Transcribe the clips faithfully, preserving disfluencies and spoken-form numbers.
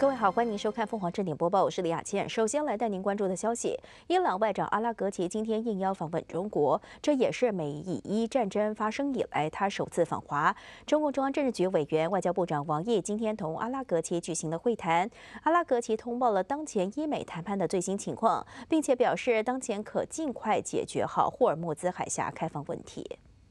各位好，欢迎收看凤凰正点播报，我是李雅倩。首先来带您关注的消息，伊朗外长阿拉格齐今天应邀访问中国，这也是美以伊战争发生以来他首次访华。中共中央政治局委员、外交部长王毅今天同阿拉格齐举行了会谈，阿拉格齐通报了当前伊美谈判的最新情况，并且表示当前可尽快解决好霍尔木兹海峡开放问题。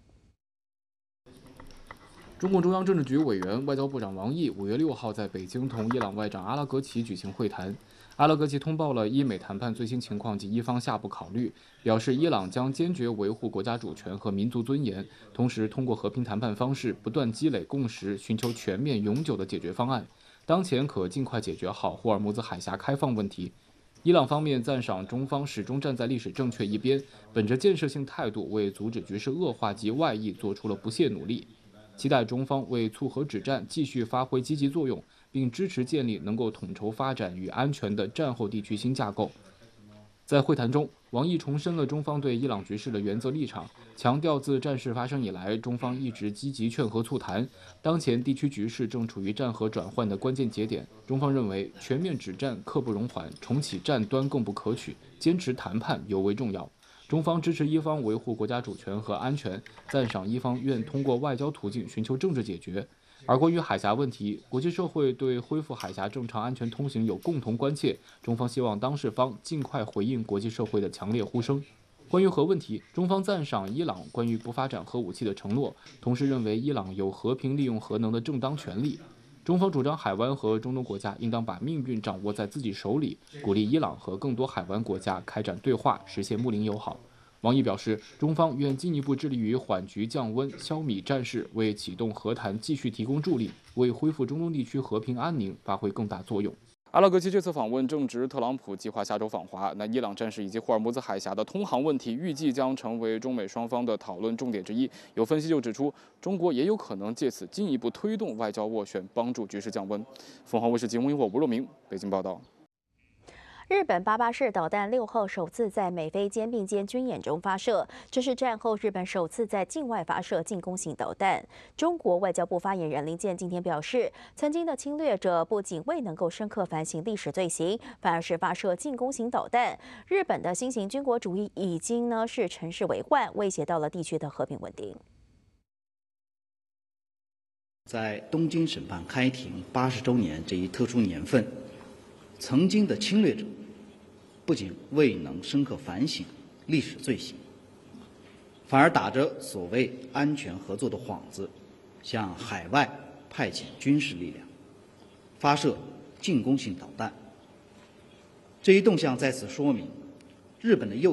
中共中央政治局委员、外交部长王毅五月六号在北京同伊朗外长阿拉格齐举行会谈。阿拉格齐通报了伊美谈判最新情况及伊方下步考虑，表示伊朗将坚决维护国家主权和民族尊严，同时通过和平谈判方式不断积累共识，寻求全面永久的解决方案。当前可尽快解决好霍尔木兹海峡开放问题。伊朗方面赞赏中方始终站在历史正确一边，本着建设性态度为阻止局势恶化及外溢做出了不懈努力。期待中方为促和止战继续发挥积极作用，并支持建立能够统筹发展与安全的战后地区新架构。在会谈中，王毅重申了中方对伊朗局势的原则立场，强调自战事发生以来，中方一直积极劝和促谈。当前地区局势正处于战和转换的关键节点，中方认为全面止战刻不容缓，重启战端更不可取，坚持谈判尤为重要。中方支持伊方维护国家主权和安全，赞赏伊方愿通过外交途径寻求政治解决。而关于海峡问题，国际社会对恢复海峡正常安全通行有共同关切，中方希望当事方尽快回应国际社会的强烈呼声。关于核问题，中方赞赏伊朗关于不发展核武器的承诺，同时认为伊朗有和平利用核能的正当权利。中方主张海湾和中东国家应当把命运掌握在自己手里，鼓励伊朗和更多海湾国家开展对话，实现睦邻友好。王毅表示，中方愿进一步致力于缓局降温、消弭战事，为启动和谈继续提供助力，为恢复中东地区和平安宁发挥更大作用。阿拉格齐这次访问正值特朗普计划下周访华，那伊朗战事以及霍尔木兹海峡的通航问题，预计将成为中美双方的讨论重点之一。有分析就指出，中国也有可能借此进一步推动外交斡旋，帮助局势降温。凤凰卫视节目因我吴若明北京报道。 日本八八式导弹六号首次在美菲肩并肩军演中发射，这是战后日本首次在境外发射进攻型导弹。中国外交部发言人林健今天表示，曾经的侵略者不仅未能够深刻反省历史罪行，反而是发射进攻型导弹。日本的新型军国主义已经呢是乘势为患，威胁到了地区的和平稳定。 在东京审判开庭八十周年这一特殊年份，曾经的侵略者不仅未能深刻反省历史罪行，反而打着所谓安全合作的幌子，向海外派遣军事力量，发射进攻性导弹。这一动向在此说明，日本的右